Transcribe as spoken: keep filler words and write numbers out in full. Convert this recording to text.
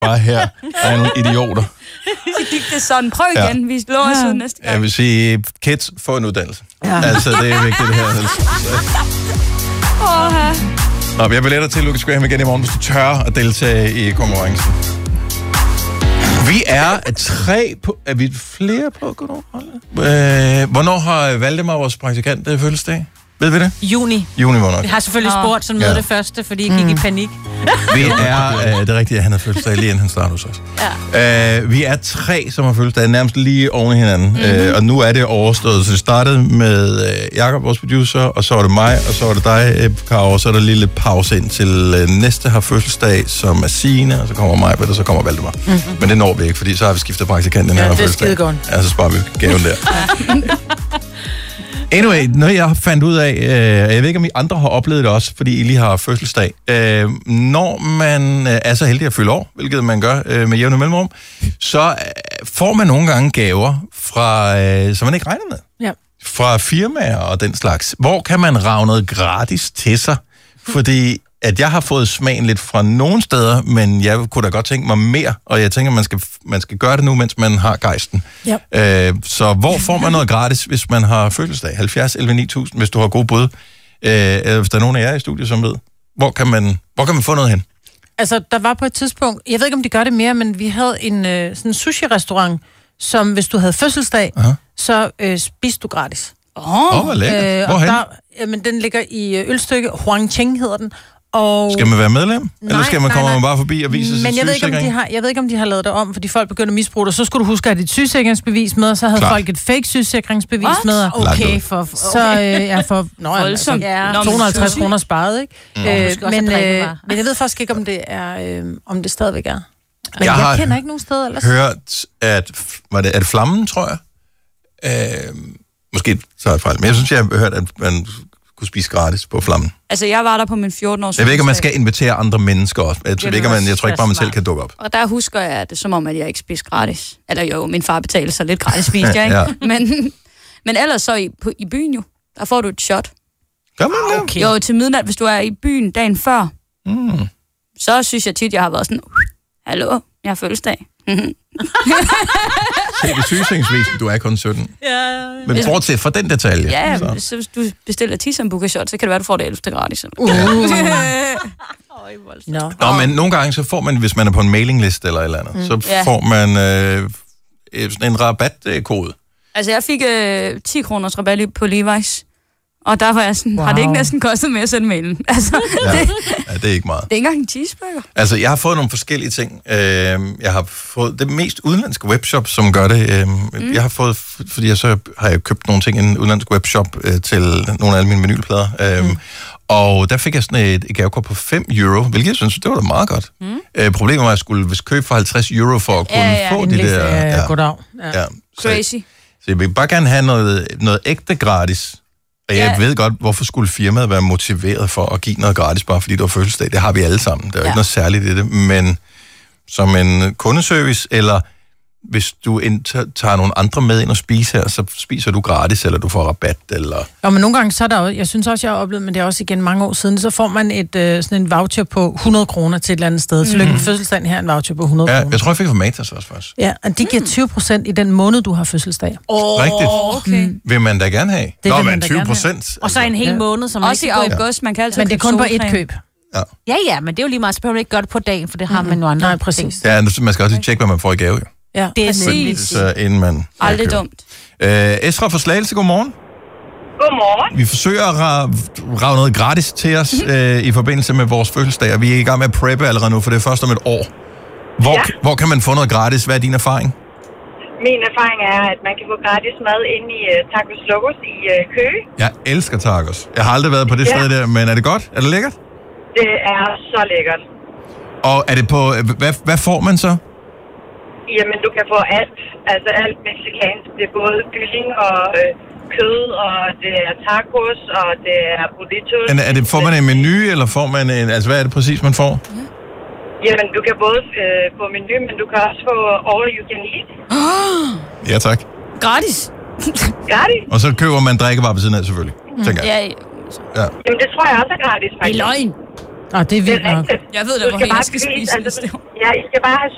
bare her er nogle idioter. Så gik det sådan. Prøv igen, ja. Vi slår os ud næste gang. Jeg vil sige, kids, få en uddannelse. Ja. Altså, det er vigtigt det her. Åh, her. Nå, vi har billetter til Lucas Graham igen i morgen, hvis du tør at deltage i konkurrencen. Vi er tre på... Er vi flere på? Øh, hvornår har Valdemar, vores praktikant, fødselsdag? Ved vi det? Juni. Juni måned. Vi har selvfølgelig spurgt som noget ja. det første, fordi jeg gik mm. i panik. Vi er... Øh, det er rigtigt, at han har fødselsdag lige inden han starter hos os. Ja. Øh, vi er tre, som har fødselsdag nærmest lige oven i hinanden. Mm-hmm. Øh, og nu er det overstået. Så det startede med øh, Jakob, vores producer, og så var det mig, og så var det dig, øh, Karo, og så er der lige lidt pause ind til øh, næste har fødselsdag, som er Signe, og så kommer mig, og så kommer Valdemar. Mm-hmm. Men det når vi ikke, fordi så har vi skiftet praktikant den her ja, fødselsdag. Ja, det er skide godt. Ja, så sparer vi gaven der. Anyway, noget jeg fandt ud af, øh, jeg ved ikke, om I andre har oplevet det også, fordi I lige har fødselsdag. Øh, når man øh, er så heldig at fylde år, hvilket man gør øh, med jævne mellemrum, så øh, får man nogle gange gaver, fra, øh, som man ikke regner med. Ja. Fra firmaer og den slags. Hvor kan man rage noget gratis til sig? Fordi at jeg har fået smagen lidt fra nogle steder, men jeg kunne da godt tænke mig mere, og jeg tænker, man skal, man skal gøre det nu, mens man har gejsten. Ja. Øh, så hvor får man noget gratis, hvis man har fødselsdag? halvfjerds elleve ni tusind, hvis du har gode bud. Øh, hvis der er nogen af jer i studiet, som ved. Hvor kan man, hvor kan man få noget hen? Altså, der var på et tidspunkt, jeg ved ikke, om de gør det mere, men vi havde en øh, sådan sushi-restaurant, som hvis du havde fødselsdag, aha, så øh, spiste du gratis. Åh, oh, oh, hvor lækkert. Hvorhen? Der, jamen, den ligger i Ølstykke, Huangcheng hedder den. Og... Skal man være medlem? Nej, eller skal man nej, komme nej. bare forbi og vise sig Men jeg ved, ikke, om de har, jeg ved ikke, om de har lavet det om, fordi folk begynder at misbruge det. Så skulle du huske at have dit sygesikringsbevis med, og så havde Klar. folk et fake sygesikringsbevis What? med. Okay, for... Okay. Så øh, jeg får nå, altså, ja, to hundrede og halvtreds kroner sparet, ikke? Mm. Øh, men, øh, men jeg ved faktisk ikke, om det er, øh, om det stadigvæk er. Men jeg, jeg kender ikke nogen steder ellers. Hørt, at... Var det, er det Flammen, tror jeg? Øh, måske så er det fejl. Men jeg synes, jeg har hørt, at man kunne spise gratis på Flammen. Altså, jeg var der på min fjorten års Jeg ved ikke, om man skal invitere andre mennesker også. Jeg, jeg, ikke, man, jeg tror ikke bare, man selv kan dukke op. Og der husker jeg, at det er som om, at jeg ikke spiser gratis. Eller jo, min far betaler så lidt gratis, spiste jeg, ikke? Ja. Men, men ellers så i, på, i byen jo, der får du et shot. Gør man det? Okay. Jo, til midnat, hvis du er i byen dagen før, mm. så synes jeg tit, jeg har været sådan, hallo, jeg har fødselsdag. Se det sygesikringsbevis, du er kun sytten. Ja. Men bortset fra den detalje. Ja, så. så hvis du bestiller ti sambuca shot, så kan det være, du får det ellevte gratis. Uh. no. Nå, men nogle gange så får man, hvis man er på en mailingliste eller et eller andet, mm. så yeah. får man øh, en rabatkode. Altså, jeg fik øh, ti kroners rabat på Levi's. Og der var jeg sådan, wow. Har det ikke næsten kostet med at sende mailen? Altså, ja. det, ja, det er ikke meget. Det er ikke engang en cheeseburger. Altså, jeg har fået nogle forskellige ting. Jeg har fået det mest udenlandske webshop, som gør det. Mm. Jeg har fået, fordi jeg så har jeg købt nogle ting i en udenlandsk webshop til nogle af mine vinylplader. Mm. Og der fik jeg sådan et, et gavekort på fem euro, hvilket jeg synes, det var da meget godt. Mm. Problemet var, at jeg skulle vist købe for halvtreds euro for at kunne ja, ja, få de der... Ja, goddag. Ja. Ja. Crazy. Så, så jeg vil bare gerne have noget, noget ægte gratis. Og jeg ja. ved godt, hvorfor skulle firmaet være motiveret for at give noget gratis, bare fordi det var fødselsdag. Det har vi alle sammen. Der er jo ja. ikke noget særligt i det. Men som en kundeservice, eller hvis du tager nogle andre med ind og spiser her, så spiser du gratis, eller du får rabat, eller... Ja, men nogle gange så er der jo, jeg synes også, jeg har oplevet, men det er også igen mange år siden, så får man et, øh, sådan en voucher på hundrede kroner til et eller andet sted. Så lykke med fødselsdagen her, en voucher på hundrede kroner. Ja, jeg tror, jeg fik for Matas også først. Ja, og de giver tyve procent i den måned, du har fødselsdag. Oh, Rigtigt. Okay. Mm. Vil man da gerne have? Det Nå, men tyve procent. Og så en hel måned, som også i august, man kan altid men det er kun på et køb. Ja. ja, ja, men det er jo lige meget, så behøver man ikke gøre det på dagen, for det har mm-hmm. man jo andre. Nej, præcis. Ja, man skal også tjekke, hvad man får i gave, jo. Ja, det er præcis. Så inden man... Aldrig køber. Dumt. Øh, Esra fra Slagelse, godmorgen. Godmorgen. Vi forsøger at ra- rave noget gratis til os øh, i forbindelse med vores fødselsdag, og vi er i gang med at preppe allerede nu, for det er først om et år. Hvor, ja. hvor kan man få noget gratis? Hvad er din erfaring? Min erfaring er, at man kan få gratis mad inde i uh, Tacos Locos i uh, Køge. Jeg elsker tacos. Jeg har aldrig været på det ja. sted der, men er det godt? Er det lækkert? Det er så lækkert. Og er det på... Hvad, hvad får man så? Jamen, du kan få alt. Altså alt mexicansk. Det er både kylling og øh, kød, og det er tacos, og det er burritos. Men er det, får man en menu, eller får man en... Altså, hvad er det præcis, man får? Ja. Jamen, du kan både øh, få menu, men du kan også få all you can eat. Oh. Ja, tak. Gratis. Gratis. Og så køber man drikkevarer ved siden af, selvfølgelig. Mm. Tænker jeg. Ja, ja. Jamen, det tror jeg også er gratis, faktisk. Det er løgn. Ah, det er vildt nok. Jeg ved da, hvor jeg skal spise altså, ja, I skal bare have